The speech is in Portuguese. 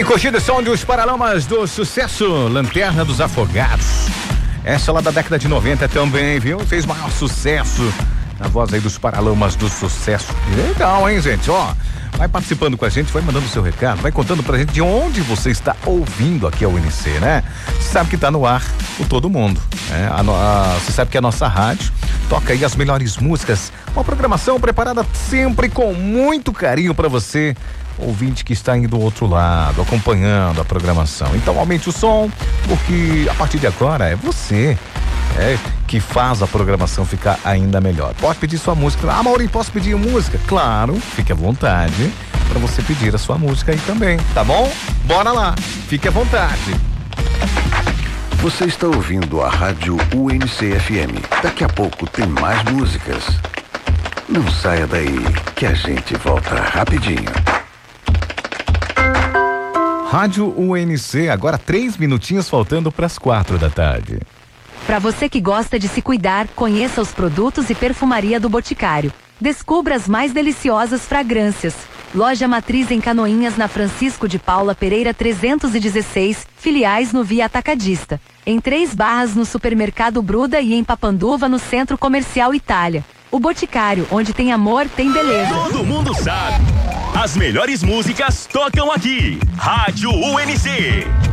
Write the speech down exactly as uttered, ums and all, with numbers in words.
Bem, curtido o som dos Paralamas do Sucesso, Lanterna dos Afogados. Essa lá da década de noventa também, viu? Fez maior sucesso na voz aí dos Paralamas do Sucesso. Legal, hein, gente? Ó, vai participando com a gente, vai mandando seu recado, vai contando pra gente de onde você está ouvindo aqui a U N C, né? Você sabe que tá no ar o Todo Mundo, né? A, a, você sabe que a nossa rádio toca aí as melhores músicas, uma programação preparada sempre com muito carinho pra você, ouvinte que está aí do outro lado, acompanhando a programação. Então aumente o som, porque a partir de agora é você é, que faz a programação ficar ainda melhor. Pode pedir sua música. Ah, Maurinho, posso pedir música? Claro, fique à vontade para você pedir a sua música aí também, tá bom? Bora lá, fique à vontade. Você está ouvindo a rádio U N C F M. Daqui a pouco tem mais músicas. Não saia daí, que a gente volta rapidinho. Rádio U N C, agora três minutinhos faltando para as quatro da tarde. Para você que gosta de se cuidar, conheça os produtos e perfumaria do Boticário. Descubra as mais deliciosas fragrâncias. Loja matriz em Canoinhas, na Francisco de Paula Pereira trezentos e dezesseis, filiais no Via Atacadista. Em Três Barras no Supermercado Bruda e em Papanduva no Centro Comercial Itália. O Boticário, onde tem amor, tem beleza. Todo mundo sabe. As melhores músicas tocam aqui. Rádio U N C.